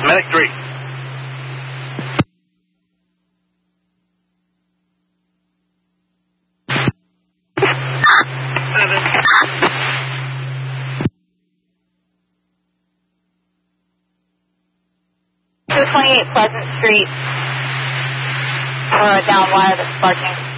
Medic 3. Pleasant Street. Down wire that's sparking.